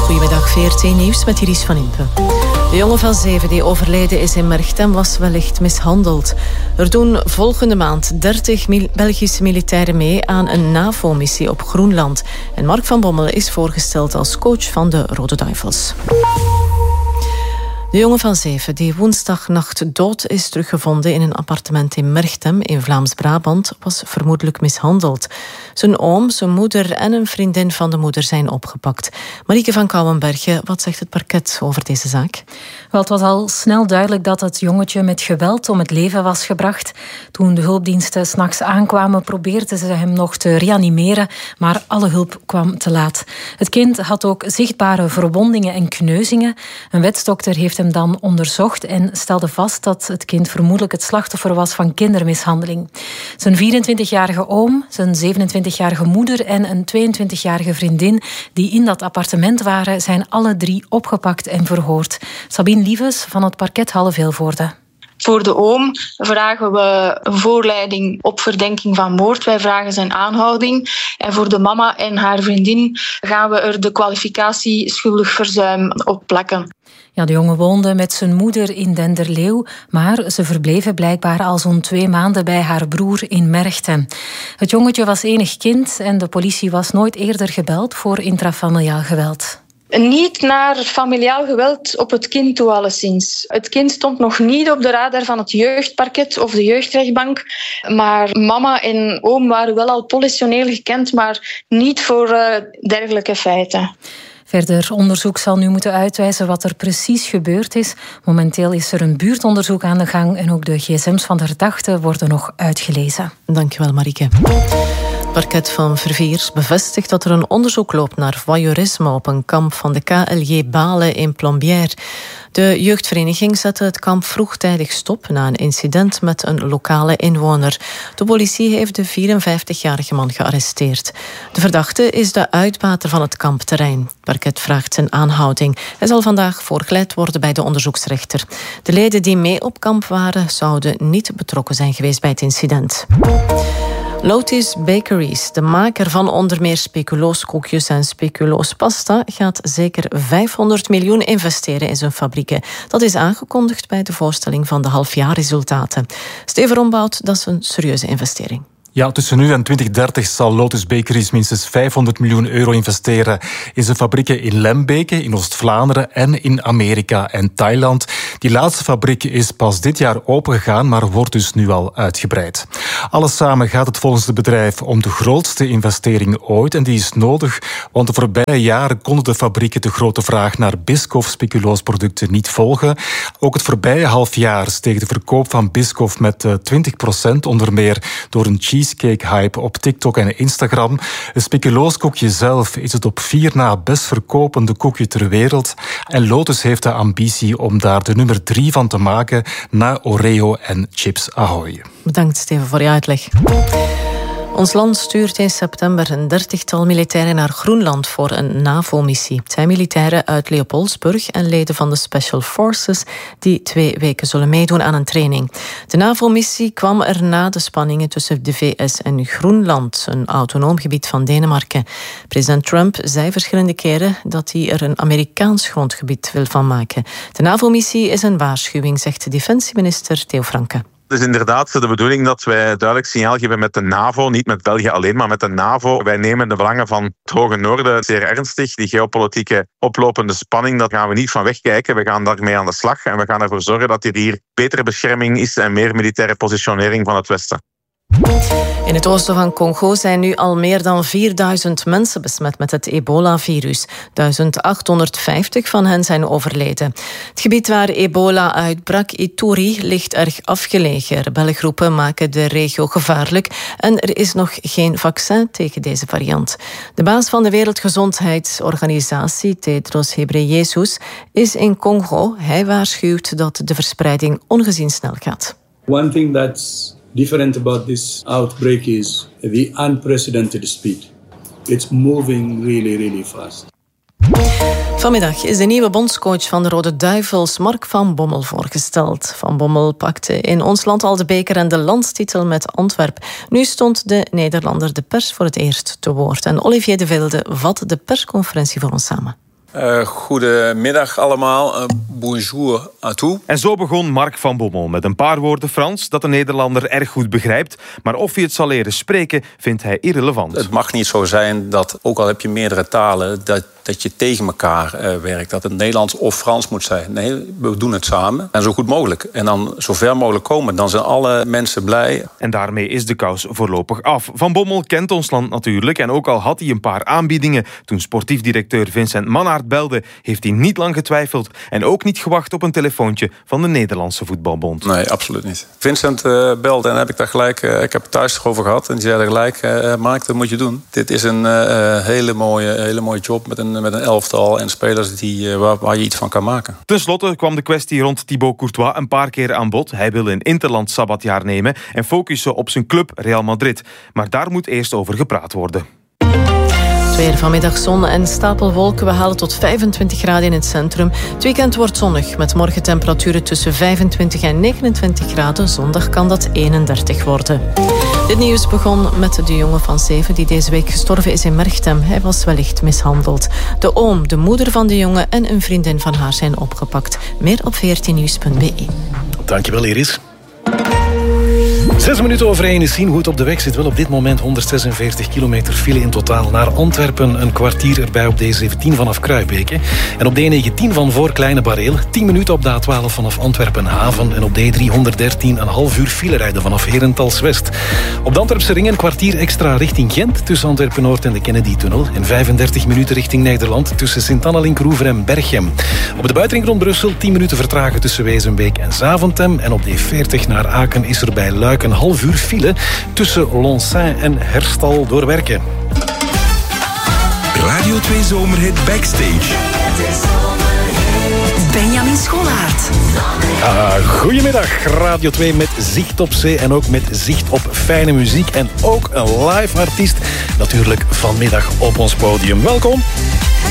Goedemiddag, VRT Nieuws met Iris van Impe. De jongen van 7 die overleden is in Merchtem was wellicht mishandeld. Er doen volgende maand 30 Belgische militairen mee aan een NAVO-missie op Groenland. En Mark van Bommel is voorgesteld als coach van de Rode Duivels. De jongen van 7, die woensdagnacht dood is teruggevonden in een appartement in Merchtem in Vlaams-Brabant, was vermoedelijk mishandeld. Zijn oom, zijn moeder en een vriendin van de moeder zijn opgepakt. Marieke van Kouwenbergen, wat zegt het parket over deze zaak? Wel, het was al snel duidelijk dat het jongetje met geweld om het leven was gebracht. Toen de hulpdiensten 's nachts aankwamen, probeerden ze hem nog te reanimeren, maar alle hulp kwam te laat. Het kind had ook zichtbare verwondingen en kneuzingen. Een wetsdokter heeft hem dan onderzocht en stelde vast dat het kind vermoedelijk het slachtoffer was van kindermishandeling. Zijn 24-jarige oom, zijn 27-jarige moeder en een 22-jarige vriendin die in dat appartement waren, zijn alle 3 opgepakt en verhoord. Sabine Lieves van het parket Halle-Vilvoorde. Voor de oom vragen we een voorleiding op verdenking van moord. Wij vragen zijn aanhouding. En voor de mama en haar vriendin gaan we er de kwalificatie schuldig verzuim op plakken. Ja, de jongen woonde met zijn moeder in Denderleeuw, maar ze verbleven blijkbaar al zo'n 2 maanden bij haar broer in Merchtem. Het jongetje was enig kind en de politie was nooit eerder gebeld voor intrafamiliaal geweld. Niet naar familiaal geweld op het kind toe alleszins. Het kind stond nog niet op de radar van het jeugdparket of de jeugdrechtbank. Maar mama en oom waren wel al politioneel gekend, maar niet voor dergelijke feiten. Verder onderzoek zal nu moeten uitwijzen wat er precies gebeurd is. Momenteel is er een buurtonderzoek aan de gang en ook de gsm's van de verdachte worden nog uitgelezen. Dankjewel, Marieke. Het parket van Verviers bevestigt dat er een onderzoek loopt naar voyeurisme op een kamp van de KLJ Balen in Plombières. De jeugdvereniging zette het kamp vroegtijdig stop na een incident met een lokale inwoner. De politie heeft de 54-jarige man gearresteerd. De verdachte is de uitbater van het kampterrein. Het parket vraagt zijn aanhouding. Hij zal vandaag voorgeleid worden bij de onderzoeksrechter. De leden die mee op kamp waren zouden niet betrokken zijn geweest bij het incident. Lotus Bakeries, de maker van onder meer speculoos koekjes en speculoos pasta, gaat zeker 500 miljoen investeren in zijn fabrieken. Dat is aangekondigd bij de voorstelling van de halfjaarresultaten. Steven Rombout, dat is een serieuze investering. Ja, tussen nu en 2030 zal Lotus Bakeries minstens 500 miljoen euro investeren in zijn fabrieken in Lembeke, in Oost-Vlaanderen en in Amerika en Thailand. Die laatste fabriek is pas dit jaar opengegaan, maar wordt dus nu al uitgebreid. Alles samen gaat het volgens het bedrijf om de grootste investering ooit en die is nodig, want de voorbije jaren konden de fabrieken de grote vraag naar Biscoff speculoosproducten niet volgen. Ook het voorbije halfjaar steeg de verkoop van Biscoff met 20%, onder meer door een cheesecake-hype op TikTok en Instagram. Het speculooskoekje zelf is het op 4 na best verkopende koekje ter wereld. En Lotus heeft de ambitie om daar de nummer 3 van te maken na Oreo en Chips Ahoy. Bedankt, Steven, voor je uitleg. Ons land stuurt in september een 30-tal militairen naar Groenland voor een NAVO-missie. Het zijn militairen uit Leopoldsburg en leden van de Special Forces die 2 weken zullen meedoen aan een training. De NAVO-missie kwam er na de spanningen tussen de VS en Groenland, een autonoom gebied van Denemarken. President Trump zei verschillende keren dat hij er een Amerikaans grondgebied wil van maken. De NAVO-missie is een waarschuwing, zegt defensieminister Theo Franke. Het is inderdaad de bedoeling dat wij duidelijk signaal geven met de NAVO, niet met België alleen, maar met de NAVO. Wij nemen de belangen van het Hoge Noorden zeer ernstig. Die geopolitieke oplopende spanning, dat gaan we niet van wegkijken. We gaan daarmee aan de slag en we gaan ervoor zorgen dat er hier betere bescherming is en meer militaire positionering van het Westen. In het oosten van Congo zijn nu al meer dan 4000 mensen besmet met het ebola-virus. 1850 van hen zijn overleden. Het gebied waar ebola uitbrak, Ituri, ligt erg afgelegen. Rebellengroepen maken de regio gevaarlijk en er is nog geen vaccin tegen deze variant. De baas van de Wereldgezondheidsorganisatie, Tedros Ghebreyesus, is in Congo. Hij waarschuwt dat de verspreiding ongezien snel gaat. One thing that's different about this outbreak is the unprecedented speed. It's moving really, really fast. Vanmiddag is de nieuwe bondscoach van de Rode Duivels, Mark van Bommel, voorgesteld. Van Bommel pakte in ons land al de beker en de landstitel met Antwerp. Nu stond de Nederlander de pers voor het eerst te woord. En Olivier de Vilde vat de persconferentie voor ons samen. Goedemiddag allemaal. Bonjour à tous. En zo begon Mark van Bommel met een paar woorden Frans dat de Nederlander erg goed begrijpt. Maar of hij het zal leren spreken, vindt hij irrelevant. Het mag niet zo zijn dat, ook al heb je meerdere talen, dat je tegen elkaar werkt. Dat het Nederlands of Frans moet zijn. Nee, we doen het samen. En zo goed mogelijk. En dan zo ver mogelijk komen. Dan zijn alle mensen blij. En daarmee is de kous voorlopig af. Van Bommel kent ons land natuurlijk. En ook al had hij een paar aanbiedingen toen sportief directeur Vincent Mannaert belde, heeft hij niet lang getwijfeld. En ook niet gewacht op een telefoontje van de Nederlandse Voetbalbond. Nee, absoluut niet. Vincent belde en heb ik daar gelijk... ik heb het thuis erover gehad. En die zei er gelijk, Mark, dat moet je doen. Dit is een hele mooie job met een elftal en spelers waar je iets van kan maken. Ten slotte kwam de kwestie rond Thibaut Courtois een paar keer aan bod. Hij wil een interland sabbatjaar nemen en focussen op zijn club Real Madrid. Maar daar moet eerst over gepraat worden. Weer vanmiddag zon en stapelwolken. We halen tot 25 graden in het centrum. Het weekend wordt zonnig, met morgen temperaturen tussen 25 en 29 graden. Zondag kan dat 31 worden. Dit nieuws begon met de jongen van 7 die deze week gestorven is in Merchtem. Hij was wellicht mishandeld. De oom, de moeder van de jongen en een vriendin van haar zijn opgepakt. Meer op 14nieuws.be. Dankjewel, Iris. 6 minuten over 1 is zien hoe het op de weg zit. Wel op dit moment 146 kilometer file in totaal. Naar Antwerpen een kwartier erbij op de E17 vanaf Kruibeke. En op de E19 van voor Kleine Bareel. 10 minuten op de A12 vanaf Antwerpen Haven. En op de E313 een half uur file rijden vanaf Herentals West. Op de Antwerpse ring een kwartier extra richting Gent. Tussen Antwerpen Noord en de Kennedy-tunnel. En 35 minuten richting Nederland. Tussen Sint-Annelink-Roever en Berchem. Op de buitenring rond Brussel 10 minuten vertragen tussen Wezenbeek en Zaventem. En op de E40 naar Aken is er bij Luik een half uur file tussen Lonsain en Herstal doorwerken. Radio 2 Zomerhit Backstage. Benjamin Scholaert. Goedemiddag, Radio 2 met zicht op zee en ook met zicht op fijne muziek. En ook een live artiest natuurlijk vanmiddag op ons podium. Welkom.